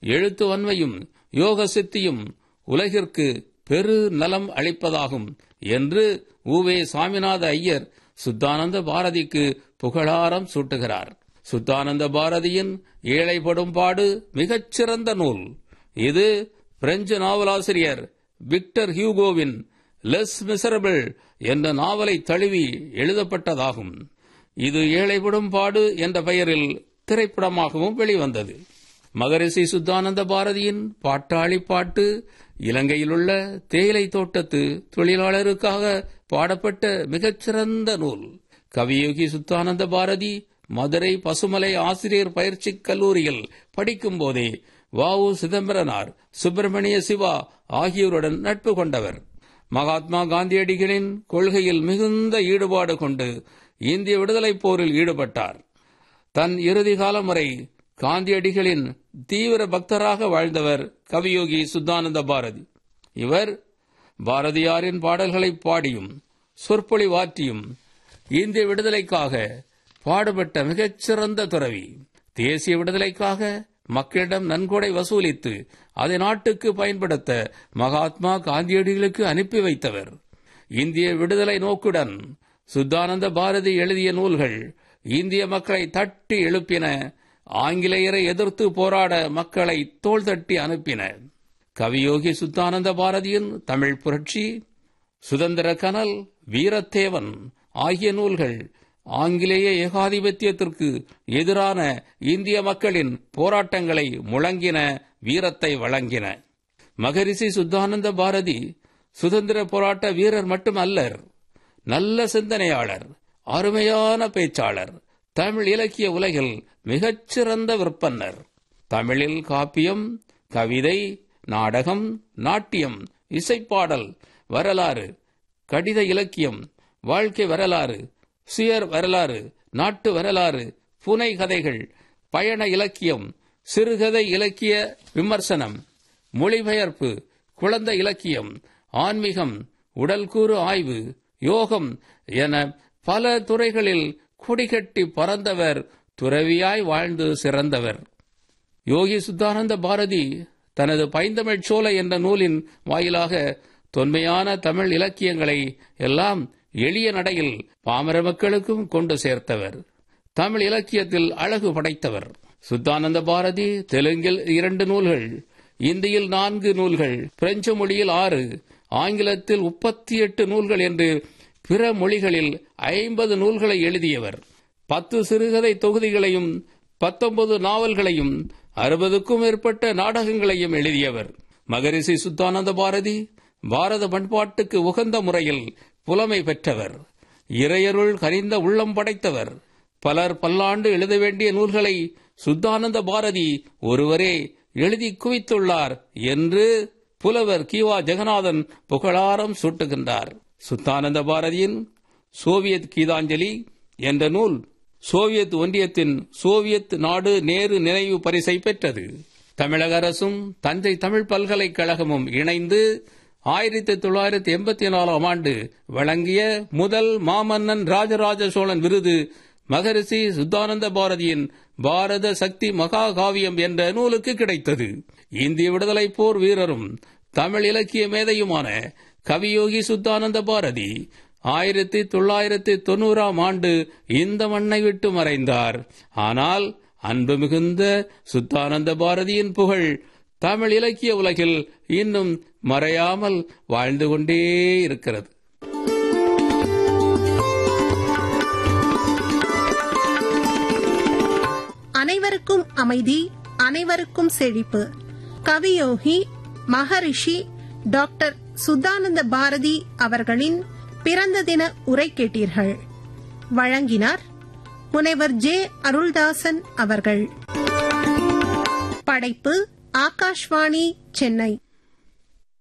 எழுத்து வன்மையும் யோக சித்தியும் உலகிற்கு பெரு நலம் அளிப்பதாகும் என்று உவே சாமிநாத ஐயர் சுத்தானந்த பாரதிக்கு புகழாரம் சூட்டுகிறார். சுத்தானந்த பாரதியின் ஏழைப்படும் பாடு மிகச்சிறந்த நூல். இது பிரெஞ்சு நாவலாசிரியர் விக்டர் ஹியூகோவின் லெஸ் மிசரபிள் என்ற நாவலை தழுவி எழுதப்பட்டதாகும். இது ஏழைப்படும் பாடு என்ற பெயரில் திரைப்படமாகவும் வெளிவந்தது. மகரிஷி சுத்தானந்த பாரதியின் பாட்டாளி பாட்டு இலங்கையிலுள்ள தேயிலை தோட்டத்து தொழிலாளருக்காக பாடப்பட்ட மிகச்சிறந்த நூல். கவியோகி சுத்தானந்த பாரதி மதுரை பசுமலை ஆசிரியர் பயிற்சி கல்லூரியில் படிக்கும் போதே வ.உ. சிதம்பரனார், சுப்பிரமணிய சிவா ஆகியோருடன் நட்பு கொண்டவர். மகாத்மா காந்தியடிகளின் கொள்கையில் மிகுந்த ஈடுபாடு கொண்டு இந்திய விடுதலைப் போரில் ஈடுபட்டார். தன் இறுதி காலம் வரை காந்தியடிகளின் தீவிர பக்தராக வாழ்ந்தவர் கவியோகி சுத்தானந்த பாரதி. இவர் பாரதியாரின் பாடல்களை பாடியும் சொற்பொழிவாற்றியும் இந்திய விடுதலைக்காக பாடுபட்ட மிகச்சிறந்த துறவி. தேசிய விடுதலைக்காக மக்களிடம் நன்கொடை வசூலித்து அதை நாட்டுக்கு பயன்படுத்த மகாத்மா காந்தியடிகளுக்கு அனுப்பி வைத்தவர். இந்திய விடுதலை நோக்குடன் சுத்தானந்த பாரதி எழுதிய நூல்கள் இந்திய மக்களை தட்டி எழுப்பின. ஆங்கிலேயரை எதிர்த்து போராட மக்களை தோள் தட்டி அனுப்பின. கவியோகி சுத்தானந்த பாரதியின் தமிழ் புரட்சி, சுதந்திர கனல், வீரத்தேவன் ஆகிய நூல்கள் ஆங்கிலேய ஏகாதிபத்தியத்திற்கு எதிரான இந்திய மக்களின் போராட்டங்களை முழங்கின, வீரத்தை வழங்கின. மகரிஷி சுத்தானந்த பாரதி சுதந்திர போராட்ட வீரர் மட்டுமல்லர், நல்ல சிந்தனையாளர், அருமையான பேச்சாளர், தமிழ் இலக்கிய உலகில் மிகச்சிறந்த விற்பன்னர். தமிழில் காப்பியம், கவிதை, நாடகம், நாட்டியம், இசைப்பாடல், வரலாறு, கடித இலக்கியம், வாழ்க்கை வரலாறு, சுயர் வரலாறு, நாட்டு வரலாறு, புனை கதைகள், பயண இலக்கியம், சிறுகதை இலக்கிய விமர்சனம், மொழிபெயர்ப்பு, குழந்தை இலக்கியம், ஆன்மீகம், உடல்கூறு ஆய்வு, யோகம் என பல துறைகளில் கொடிகட்டி பறந்தவர், துறவியாய் வாழ்ந்து சிறந்தவர். யோகி சுத்தானந்த பாரதி தனது பைந்தமிழ் சோலை என்ற நூலின் வாயிலாக தொன்மையான தமிழ் இலக்கியங்களை எல்லாம் எளிய நடையில் பாமர மக்களுக்கும் கொண்டு சேர்த்தவர். தமிழ் இலக்கியத்தில் அழகு படைத்தவர். சுத்தானந்த பாரதி தெலுங்கில் 2 நூல்கள், இந்தியில் 4 நூல்கள், பிரெஞ்சு மொழியில் 6, ஆங்கிலத்தில் 38 நூல்கள் என்று பிற மொழிகளில் 50 நூல்களை எழுதியவர். 10 சிறுகதை தொகுதிகளையும் 19 நாவல்களையும் 60க்கும் மேற்பட்ட நாடகங்களையும் எழுதியவர். மகரிஷி சுத்தானந்த பாரதி பாரத பண்பாட்டுக்கு உகந்த முறையில் புலமை பெற்றவர். இறையருள் கனிந்த உள்ளம் படைத்தவர். பலர் பல்லாண்டு எழுத வேண்டிய நூல்களை சுத்தானந்த பாரதி ஒருவரே எழுதி குவித்துள்ளார் என்று புலவர் கி.வா. ஜெகநாதன் புகழாரம் சூட்டுகின்றார். சுத்தானந்த பாரதியின் சோவியத் கீதாஞ்சலி என்ற நூல் சோவியத் ஒன்றியத்தின் சோவியத் நாடு நேரு நினைவு பரிசை பெற்றது. தமிழக அரசும் தஞ்சை தமிழ் பல்கலைக்கழகமும் இணைந்து 1984ஆம் ஆண்டு வழங்கிய முதல் மாமன்னன் ராஜராஜ சோழன் விருது மகரிஷி சுத்தானந்த பாரதியின் பாரத சக்தி மகா காவியம் என்ற நூலுக்கு கிடைத்தது. இந்திய விடுதலை போர் வீரரும் தமிழ் இலக்கிய மேதையுமான கவியோகி சுத்தானந்த பாரதி 1990ஆம் ஆண்டு இந்த மண்ணை விட்டு மறைந்தார். ஆனால் அன்பு மிகுந்த சுத்தானந்த பாரதியின் புகழ் தமிழ் இலக்கிய உலகில் இன்னும் மறையாமல் வாழ்ந்து கொண்டே இருக்கிறது. அனைவருக்கும் அமைதி, அனைவருக்கும் செழிப்பு. கவியோகி மகரிஷி டாக்டர் சுத்தானந்த பாரதி அவர்களின் பிறந்த தின உரை கேட்டீர்கள். வழங்கினார் முனைவர் ஜே. அருள்தாசன் அவர்கள். படைப்பு ஆகாஷ்வாணி, சென்னை.